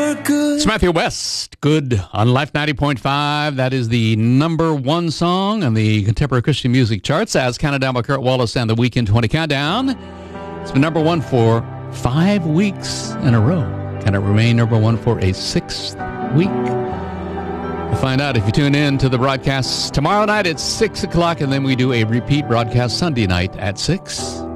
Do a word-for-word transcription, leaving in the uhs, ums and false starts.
It's Matthew West, Good, on Life ninety point five. That is the number one song on the Contemporary Christian Music charts, as counted down by Kurt Wallace and the Weekend twenty Countdown. It's been number one for five weeks in a row. Can it remain number one for a sixth week? We'll find out if you tune in to the broadcast tomorrow night at six o'clock, and then we do a repeat broadcast Sunday night at six.